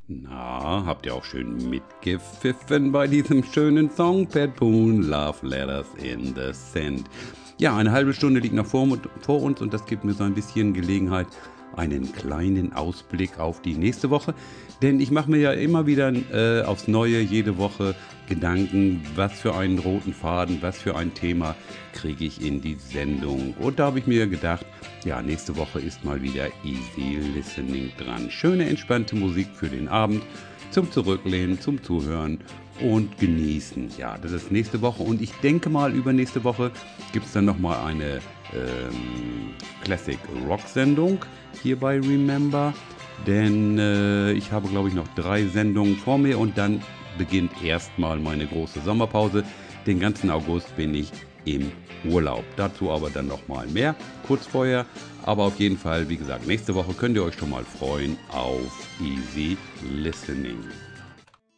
Na, habt ihr auch schön mitgepfiffen bei diesem schönen Song? Pat Boone, Love Letters in the Sand. Ja, eine halbe Stunde liegt noch vor uns und das gibt mir so ein bisschen Gelegenheit, einen kleinen Ausblick auf die nächste Woche. Denn ich mache mir ja immer wieder aufs Neue jede Woche Gedanken, was für einen roten Faden, was für ein Thema kriege ich in die Sendung. Und da habe ich mir gedacht, ja, nächste Woche ist mal wieder Easy Listening dran. Schöne, entspannte Musik für den Abend, zum Zurücklehnen, zum Zuhören und genießen. Ja, das ist nächste Woche und ich denke mal, übernächste Woche gibt es dann nochmal eine Classic Rock Sendung hier bei Remember. Denn ich habe, glaube ich, noch 3 Sendungen vor mir und dann beginnt erstmal meine große Sommerpause. Den ganzen August bin ich im Urlaub. Dazu aber dann nochmal mehr, kurz vorher. Aber auf jeden Fall, wie gesagt, nächste Woche könnt ihr euch schon mal freuen auf Easy Listening.